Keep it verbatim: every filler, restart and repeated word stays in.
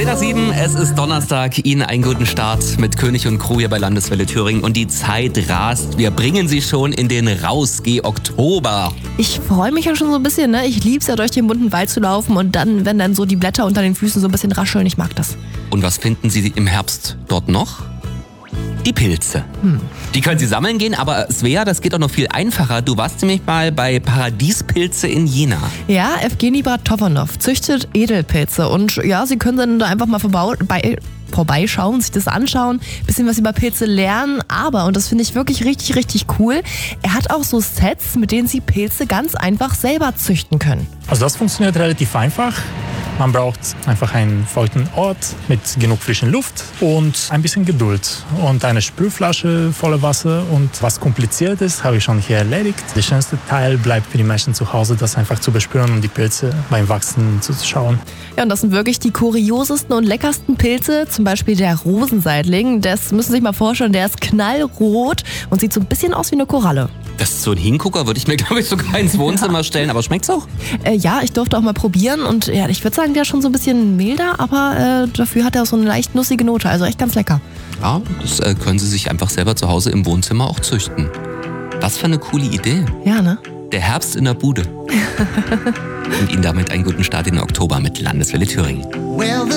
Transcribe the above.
nach sieben, es ist Donnerstag. Ihnen einen guten Start mit König und Crew hier bei Landeswelle Thüringen. Und die Zeit rast. Wir bringen Sie schon in den Rausgeh-Oktober. Ich freue mich ja schon so ein bisschen, ne? Ich lieb's ja, durch den bunten Wald zu laufen und dann, wenn dann so die Blätter unter den Füßen so ein bisschen rascheln, ich mag das. Und was finden Sie im Herbst dort noch? Die Pilze. Hm. Die können Sie sammeln gehen, aber Svea, das geht auch noch viel einfacher. Du warst nämlich mal bei Paradiespilze in Jena. Ja, Evgeny Bratowonow züchtet Edelpilze und ja, Sie können dann da einfach mal vorbei, bei, vorbeischauen, sich das anschauen, bisschen was über Pilze lernen, aber, und das finde ich wirklich richtig, richtig cool, er hat auch so Sets, mit denen Sie Pilze ganz einfach selber züchten können. Also das funktioniert relativ einfach. Man braucht einfach einen feuchten Ort mit genug frischen Luft und ein bisschen Geduld und eine Sprühflasche voller Wasser. Und was kompliziert ist, habe ich schon hier erledigt. Der schönste Teil bleibt für die Menschen zu Hause, das einfach zu bespüren und die Pilze beim Wachsen zu schauen. Ja, und das sind wirklich die kuriosesten und leckersten Pilze, zum Beispiel der Rosenseitling. Das müssen Sie sich mal vorstellen, der ist knallrot und sieht so ein bisschen aus wie eine Koralle. Das ist so ein Hingucker, würde ich mir, glaube ich, sogar ins Wohnzimmer ja. stellen. Aber schmeckt's auch? Äh, ja, ich durfte auch mal probieren und ja, ich würde sagen, der ist schon so ein bisschen milder, aber äh, dafür hat er auch so eine leicht nussige Note, also echt ganz lecker. Ja, das äh, können Sie sich einfach selber zu Hause im Wohnzimmer auch züchten. Was für eine coole Idee. Ja, ne? Der Herbst in der Bude. Und Ihnen damit einen guten Start in den Oktober mit Landeswelle Thüringen. Well,